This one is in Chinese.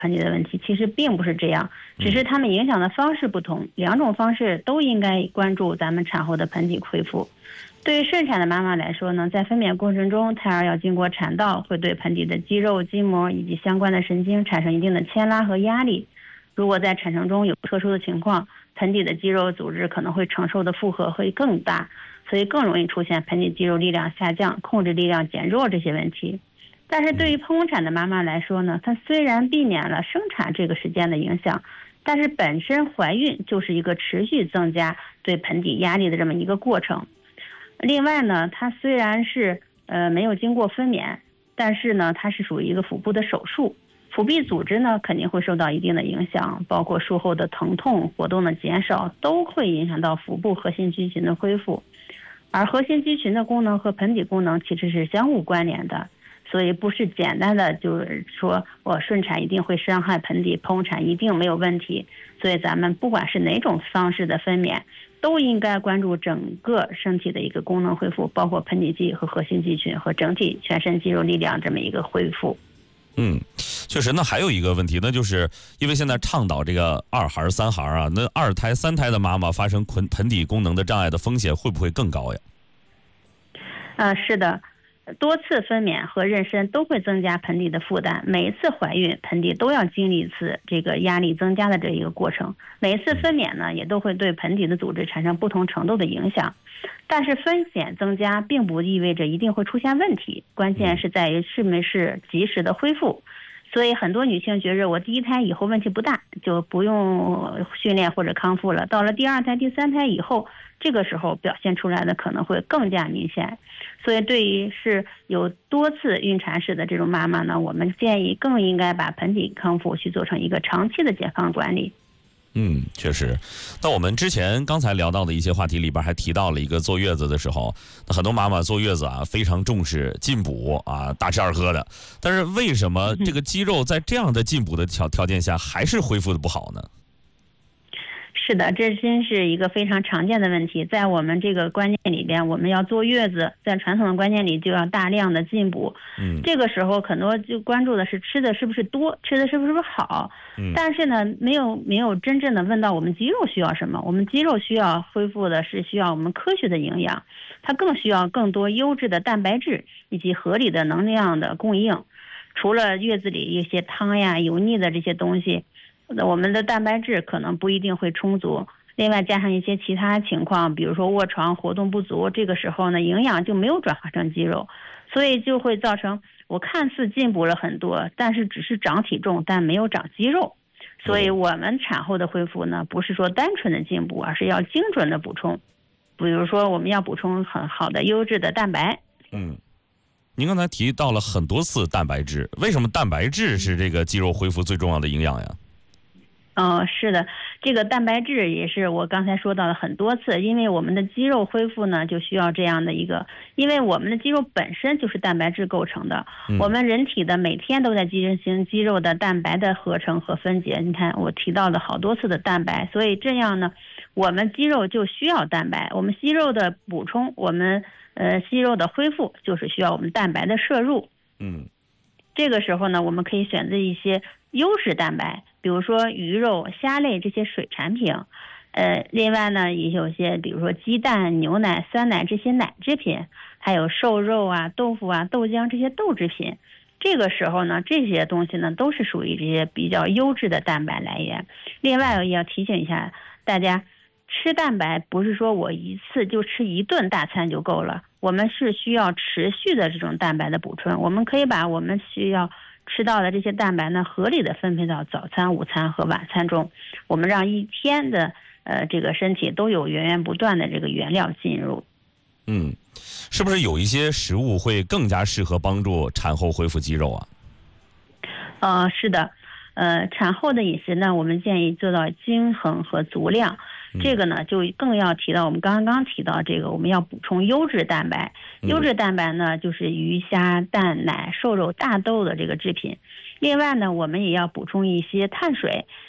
盆底的问题，其实并不是这样，只是它们影响的方式不同，两种方式都应该关注咱们产后的盆底恢复。对于顺产的妈妈来说呢，在分娩过程中，胎儿要经过产道，会对盆底的肌肉、筋膜以及相关的神经产生一定的牵拉和压力。如果在产程中有特殊的情况，盆底的肌肉组织可能会承受的负荷会更大，所以更容易出现盆底肌肉力量下降、控制力量减弱这些问题。但是对于剖宫产的妈妈来说呢，她虽然避免了生产这个时间的影响，但是本身怀孕就是一个持续增加对盆底压力的这么一个过程。另外呢，它虽然是没有经过分娩，但是呢，它是属于一个腹部的手术，腹壁组织呢肯定会受到一定的影响，包括术后的疼痛、活动的减少，都会影响到腹部核心肌群的恢复。而核心肌群的功能和盆底功能其实是相互关联的，所以不是简单的就是说我顺产一定会伤害盆底，剖宫产一定没有问题。所以咱们不管是哪种方式的分娩，都应该关注整个身体的一个功能恢复，包括盆底肌和核心肌群和整体全身肌肉力量这么一个恢复。 确实。那还有一个问题，那就是因为现在倡导这个2孩3孩啊，那2胎3胎的妈妈发生盆底功能的障碍的风险会不会更高呀？ 是的，多次分娩和妊娠都会增加盆底的负担，每一次怀孕盆底都要经历一次这个压力增加的这一个过程，每一次分娩呢也都会对盆底的组织产生不同程度的影响。但是风险增加并不意味着一定会出现问题，关键是在于是不是及时的恢复。所以很多女性觉着我第1胎以后问题不大，就不用训练或者康复了，到了第2胎、第3胎以后，这个时候表现出来的可能会更加明显。所以对于是有多次孕产史的这种妈妈呢，我们建议更应该把盆底康复去做成一个长期的健康管理。 确实。那我们之前刚才聊到的一些话题里边还提到了一个坐月子的时候，那很多妈妈坐月子啊非常重视进补啊，大吃二喝的，但是为什么这个肌肉在这样的进补的条件下还是恢复的不好呢？ 是的，这真是一个非常常见的问题。在我们这个观念里边，我们要坐月子，在传统的观念里就要大量的进补。这个时候很多就关注的是吃的是不是多，吃的是不是好。但是呢，没有真正的问到我们肌肉需要什么。我们肌肉需要恢复的是需要我们科学的营养，它更需要更多优质的蛋白质以及合理的能量的供应。除了月子里一些汤呀、油腻的这些东西，我们的蛋白质可能不一定会充足，另外加上一些其他情况，比如说卧床活动不足，这个时候呢营养就没有转化成肌肉，所以就会造成我看似进补了很多，但是只是长体重但没有长肌肉。所以我们产后的恢复呢，不是说单纯的进补，而是要精准的补充。比如说我们要补充很好的优质的蛋白。 您刚才提到了很多次蛋白质，为什么蛋白质是这个肌肉恢复最重要的营养呀？ 是的，这个蛋白质也是我刚才说到了很多次，因为我们的肌肉恢复呢，就需要这样的一个，因为我们的肌肉本身就是蛋白质构成的，我们人体的每天都在进行肌肉的蛋白的合成和分解，你看我提到了好多次的蛋白，所以这样呢，我们肌肉就需要蛋白，我们肌肉的补充，我们肌肉的恢复就是需要我们蛋白的摄入。这个时候呢，我们可以选择一些优质蛋白，比如说鱼肉、虾类这些水产品。另外呢，也有些比如说鸡蛋、牛奶、酸奶这些奶制品，还有瘦肉啊、豆腐啊、豆浆这些豆制品。这个时候呢，这些东西呢都是属于这些比较优质的蛋白来源。另外也要提醒一下大家，吃蛋白不是说我一次就吃一顿大餐就够了，我们是需要持续的这种蛋白的补充。我们可以把我们需要吃到的这些蛋白呢，合理的分配到早餐、午餐和晚餐中，我们让一天的这个身体都有源源不断的这个原料进入。 是不是有一些食物会更加适合帮助产后恢复肌肉啊？ 是的，产后的饮食呢，我们建议做到均衡和足量。这个呢，就更要提到我们刚刚提到这个，我们要补充优质蛋白。优质蛋白呢，就是鱼虾蛋奶瘦肉大豆的这个制品。另外呢，我们也要补充一些碳水，